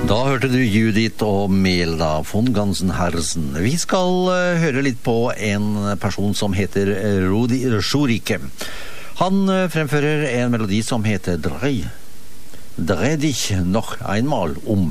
Da hørte du Judith og Melda von Gansenhersen. Vi skal høre litt på en person som heter Rudi Schurike. Han fremfører en melodi som heter Drei dich noch einmal